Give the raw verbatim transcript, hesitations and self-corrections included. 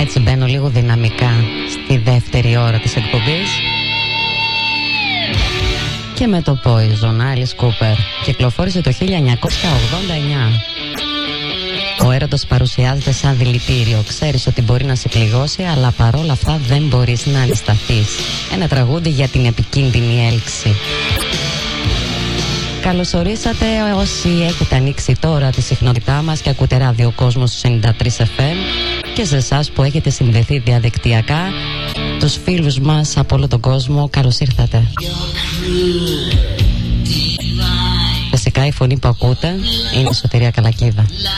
Έτσι μπαίνω λίγο δυναμικά στη δεύτερη ώρα της εκπομπής. Και με το Poison, Alice Cooper. Κυκλοφόρησε το χίλια εννιακόσια ογδόντα εννιά. Ο έρωτας παρουσιάζεται σαν δηλητήριο. Ξέρεις ότι μπορεί να σε πληγώσει, αλλά παρόλα αυτά δεν μπορείς να αντισταθείς. Ένα τραγούδι για την επικίνδυνη έλξη. Καλωσορίσατε όσοι έχετε ανοίξει τώρα τη συχνότητά μας και ακούτε ράδιο Κόσμος στους ενενήντα τρία εφ εμ, και σε εσάς που έχετε συνδεθεί διαδικτυακά, τους φίλους μας από όλο τον κόσμο, καλώς ήρθατε. Φυσικά η φωνή που ακούτε είναι η Σωτηρία Καλακίδα.